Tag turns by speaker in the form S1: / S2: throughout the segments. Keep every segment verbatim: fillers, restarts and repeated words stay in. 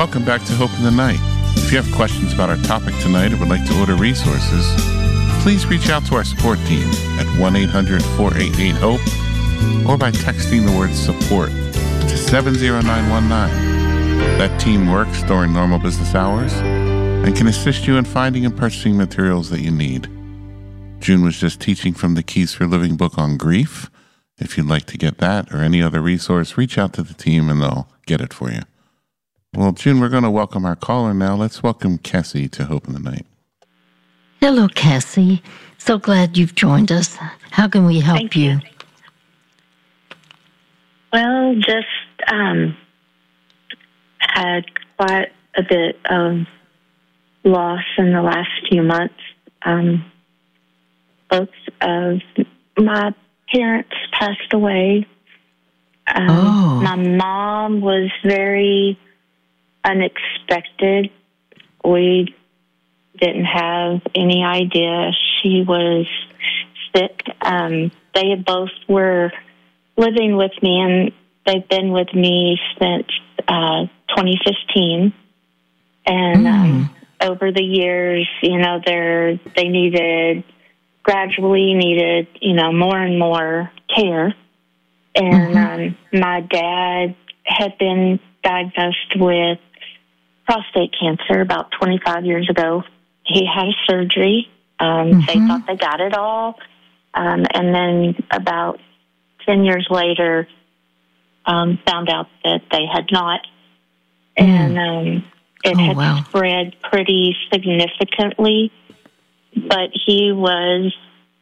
S1: Welcome back to Hope in the Night. If you have questions about our topic tonight or would like to order resources, please reach out to our support team at one eight hundred four eight eight HOPE or by texting the word support to seven zero nine one nine. That team works during normal business hours and can assist you in finding and purchasing materials that you need. June was just teaching from the Keys for Living book on grief. If you'd like to get that or any other resource, reach out to the team and they'll get it for you. Well, June, we're going to welcome our caller now. Let's welcome Cassie to Hope in the Night.
S2: Hello, Cassie. So glad you've joined us. How can we help
S3: Thank
S2: you?
S3: you? Well, just um, had quite a bit of loss in the last few months. Um, both of my parents passed away. Um,
S2: Oh.
S3: My mom was very unexpected. We didn't have any idea she was sick. Um, they both were living with me, and they've been with me since uh, twenty fifteen. And
S2: Mm.
S3: um, over the years, you know, they're they needed gradually needed, you know, more and more care. And
S2: Mhm.
S3: um, my dad had been diagnosed with prostate cancer about twenty-five years ago. He had a surgery. Um, They
S2: Mhm.
S3: thought they got it all. Um, and then about ten years later, um, found out that they had not.
S2: Mm.
S3: And um, it
S2: Oh,
S3: had
S2: wow.
S3: spread pretty significantly. But he was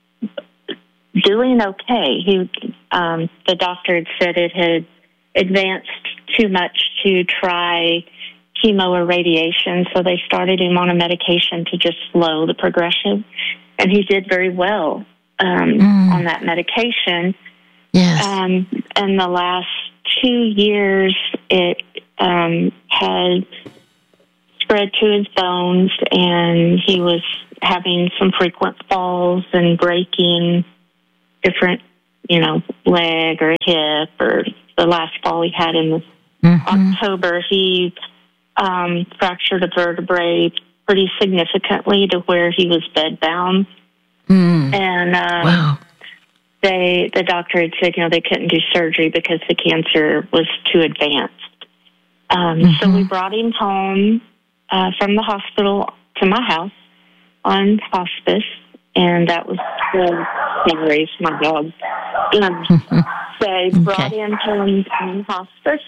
S3: doing okay. He, um, the doctor had said it had advanced too much to try chemo or radiation, so they started him on a medication to just slow the progression, and he did very well um,
S2: Mm.
S3: on that medication.
S2: Yes.
S3: Um, in the last two years, it um, had spread to his bones, and he was having some frequent falls and breaking different, you know, leg or hip, or the last fall he had in
S2: Mhm.
S3: October, he um, fractured a vertebrae pretty significantly to where he was bedbound.
S2: Mm.
S3: And um,
S2: Wow.
S3: they, the doctor had said, you know, they couldn't do surgery because the cancer was too advanced. Um,
S2: Mhm.
S3: So we brought him home uh, from the hospital to my house on hospice, and that was the sorry, my dog. Um, they brought him home on hospice,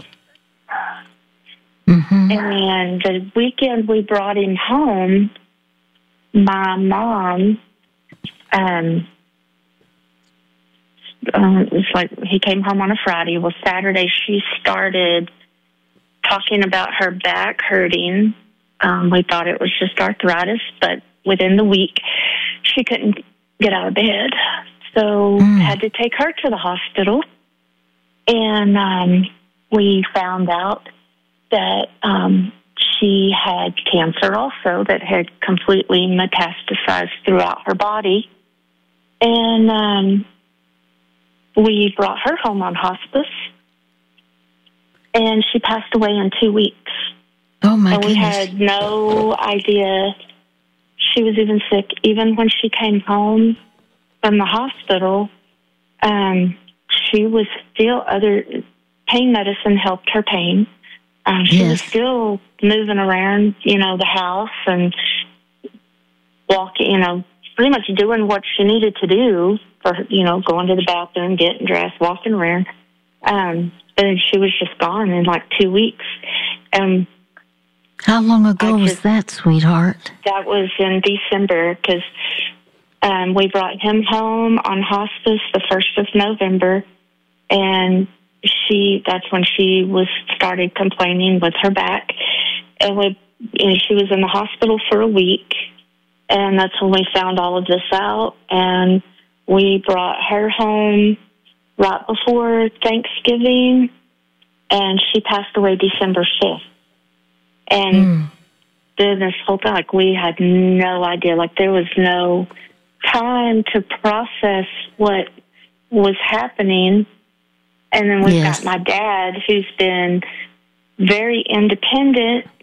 S2: Mhm.
S3: and the weekend we brought him home, my mom, um, um, it was like he came home on a Friday. Well, Saturday she started talking about her back hurting. Um, we thought it was just arthritis, but within the week she couldn't get out of bed. So
S2: Mm.
S3: had to take her to the hospital. And um, we found out that um, she had cancer also that had completely metastasized throughout her body. And um, we brought her home on hospice, and she passed away in two weeks.
S2: Oh, my
S3: and we
S2: goodness.
S3: had no idea she was even sick. Even when she came home from the hospital, um, she was still other pain medicine helped her pain. Um, she was
S2: Yes.
S3: still moving around, you know, the house and walking, you know, pretty much doing what she needed to do for, you know, going to the bathroom, getting dressed, walking around. Um, but she was just gone in like two weeks. Um,
S2: How long ago
S3: I
S2: was
S3: just-
S2: that, sweetheart?
S3: That was in December because um, we brought him home on hospice the first of November, and she that's when she was started complaining with her back, and we and she was in the hospital for a week, and that's when we found all of this out, and we brought her home right before Thanksgiving, and she passed away December fifth. And
S2: Mm.
S3: then this whole thing, like, we had no idea. Like, there was no time to process what was happening. And then we've
S2: Yes.
S3: got my dad, who's been very independent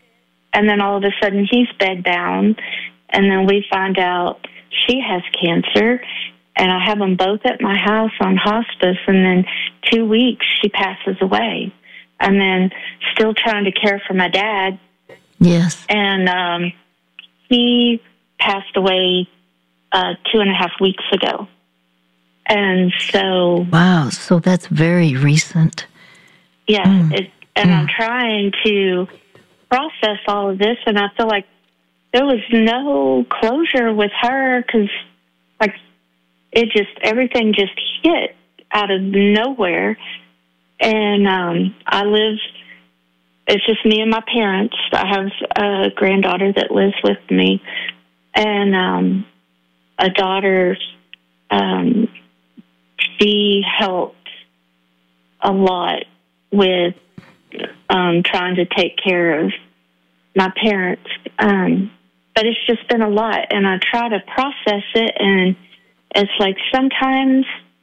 S3: and then all of a sudden he's bedbound, and then we find out she has cancer, and I have them both at my house on hospice, and then two weeks she passes away, and then still trying to care for my dad.
S2: Yes.
S3: And um, he passed away uh, two and a half weeks ago. And so...
S2: Wow, so that's very recent.
S3: Yeah,
S2: mm.
S3: it, and
S2: mm.
S3: I'm trying to process all of this, and I feel like there was no closure with her because, like, it just, everything just hit out of nowhere. And um, I live... It's just me and my parents. I have a granddaughter that lives with me, and um, a daughter. Um, she helped a lot with um, trying to take care of my parents, um, but it's just been a lot, and I try to process it, and it's like sometimes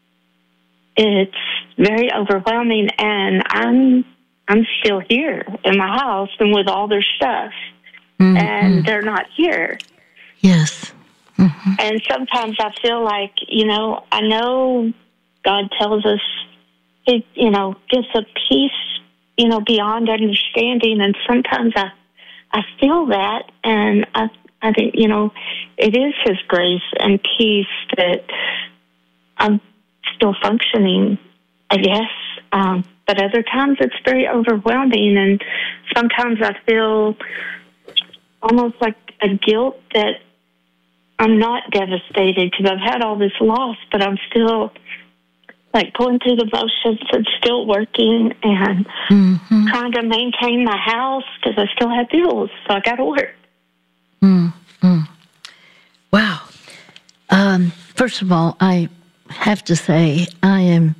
S3: it's very overwhelming, and I'm I'm still here in my house and with all their stuff, mm-hmm. and they're not here.
S2: Yes. Mm-hmm.
S3: And sometimes I feel like, you know, I know God tells us, it, you know, gives a peace, you know, beyond understanding, and sometimes I, I feel that, and I, I think, you know, it is His grace and peace that I'm still functioning, I guess. Um, But other times it's very overwhelming, and sometimes I feel almost like a guilt that I'm not devastated because I've had all this loss, but I'm still like going through the motions and still working and mm-hmm. trying to maintain my house because I still have bills, so I got to work.
S2: Mm-hmm. Wow. Um, first of all, I have to say I am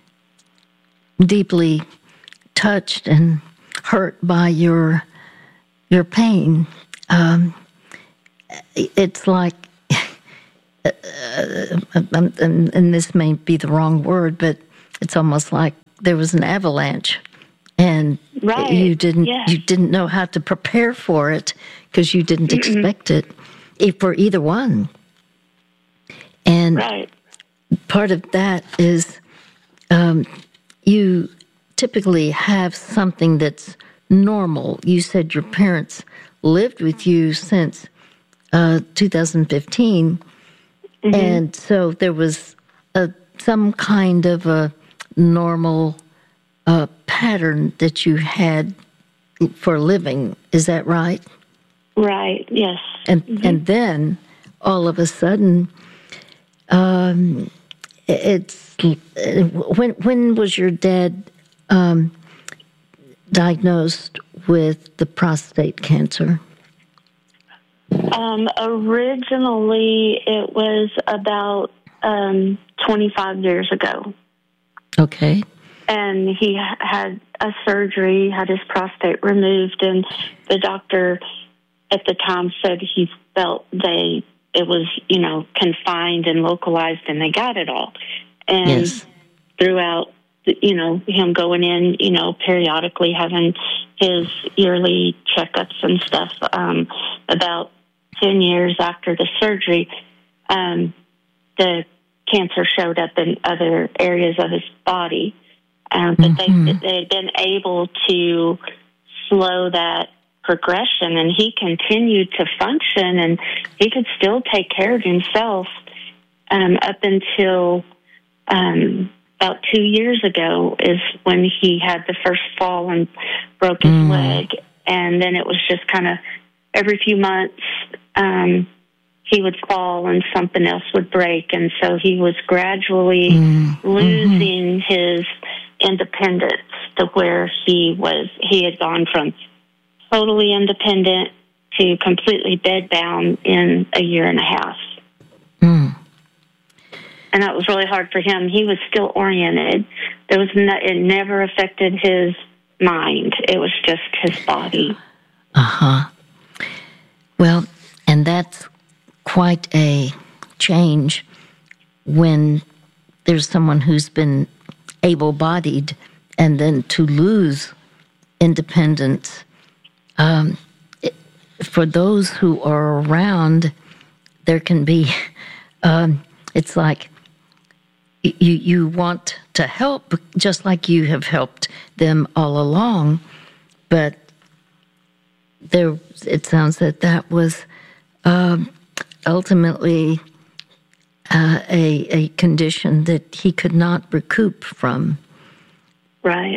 S2: deeply touched and hurt by your your pain. Um, it's like, uh, and, and this may be the wrong word, but it's almost like there was an avalanche, and
S3: right.
S2: you didn't
S3: yeah.
S2: you didn't know how to prepare for it because you didn't Mm-mm. expect it for either one. And
S3: right.
S2: part of that is. Um, You typically have something that's normal. You said your parents lived with you since uh, two thousand fifteen, mm-hmm. and so there was a, some kind of a normal uh, pattern that you had for living. Is that right?
S3: Right, yes.
S2: And
S3: mm-hmm.
S2: and then all of a sudden, um, it's when when was your dad um, diagnosed with the prostate cancer?
S3: Um, originally, it was about um, twenty-five years ago.
S2: Okay.
S3: And he had a surgery, had his prostate removed, and the doctor at the time said he felt they it was, you know, confined and localized, and they got it all. And
S2: yes.
S3: throughout, you know, him going in, you know, periodically having his yearly checkups and stuff, um, about ten years after the surgery, um, the cancer showed up in other areas of his body. Um, but mm-hmm. they, they had been able to slow that progression, and he continued to function, and he could still take care of himself um, up until... Um, about two years ago is when he had the first fall and broke his mm. leg. And then it was just kind of every few months um, he would fall and something else would break. And so he was gradually mm. losing mm-hmm. his independence to where he was, he had gone from totally independent to completely bedbound in a year and a half.
S2: Mm.
S3: And that was really hard for him. He was still oriented. There was no, it never affected his mind. It was just his body.
S2: Uh-huh. Well, and that's quite a change when there's someone who's been able-bodied and then to lose independence. Um, it, for those who are around, there can be, um, it's like you, you want to help just like you have helped them all along, but there, it sounds that that was um, ultimately uh, a, a condition that he could not recoup from.
S3: Right.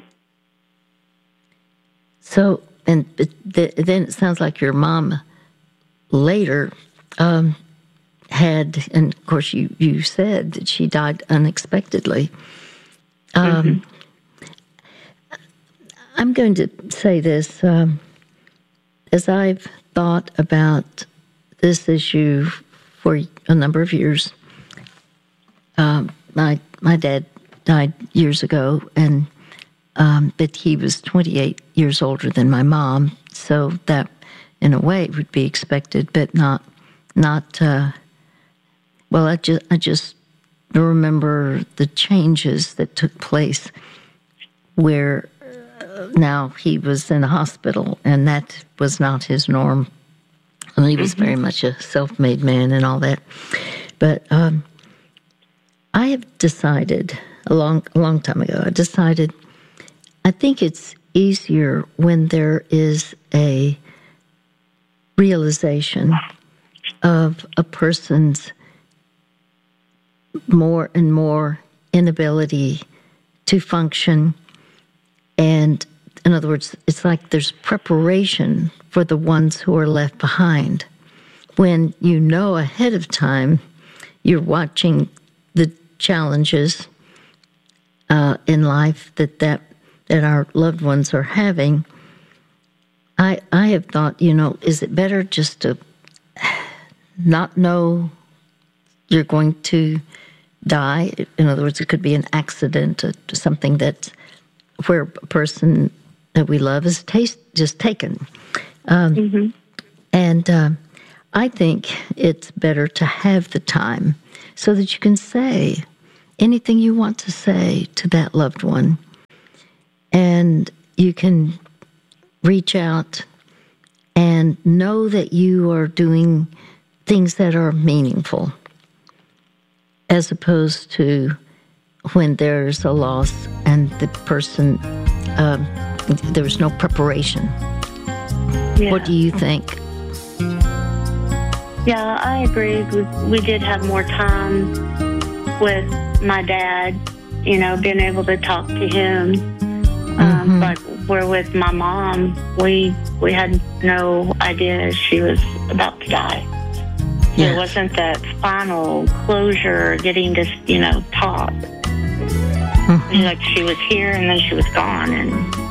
S2: So, and th- then it sounds like your mom later um, had, and of course you, you said that she died unexpectedly. Um, mm-hmm. I'm going to say this. Um, as I've thought about this issue for a number of years, um, my my dad died years ago, and Um, but he was twenty-eight years older than my mom, so that, in a way, would be expected, but not, not. Uh, well, I just, I just remember the changes that took place, where uh, now he was in a hospital, and that was not his norm. I mean, he was mm-hmm. very much a self-made man and all that. But um, I have decided a long, a long time ago. I decided. I think it's easier when there is a realization of a person's more and more inability to function. And in other words, it's like there's preparation for the ones who are left behind. When you know ahead of time, you're watching the challenges uh, in life that that that our loved ones are having, I I have thought, you know, is it better just to not know you're going to die? In other words, it could be an accident, or something that's where a person that we love is taste, just taken. Um, mm-hmm. And uh, I think it's better to have the time so that you can say anything you want to say to that loved one. And you can reach out and know that you are doing things that are meaningful, as opposed to when there's a loss and the person, uh, there's no preparation. Yeah. What do you think?
S3: Yeah, I agree. We, we did have more time with my dad, you know, being able to talk to him. Um, mm-hmm. But where with my mom, we we had no idea she was about to die. Yeah. It wasn't that final closure, getting to, you know, talk. Mm-hmm. Like she was here and then she was gone, and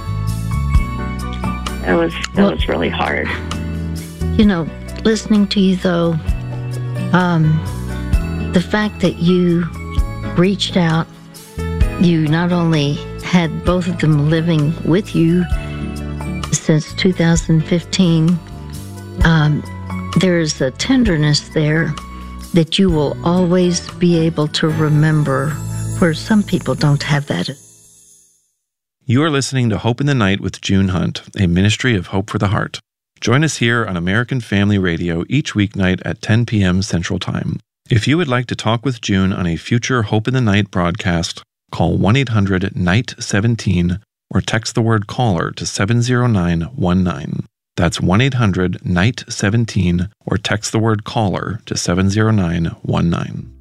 S3: it was it well, was really hard.
S2: You know, listening to you though, um, the fact that you reached out, you not only had both of them living with you since two thousand fifteen. Um, there's a tenderness there that you will always be able to remember, where some people don't have that.
S4: You are listening to Hope in the Night with June Hunt, a ministry of Hope for the Heart. Join us here on American Family Radio each weeknight at ten p.m. Central Time. If you would like to talk with June on a future Hope in the Night broadcast, call one eight hundred N I G H T seventeen or text the word CALLER to seven zero nine one nine. That's one eight hundred N I G H T seventeen or text the word CALLER to seven zero nine one nine.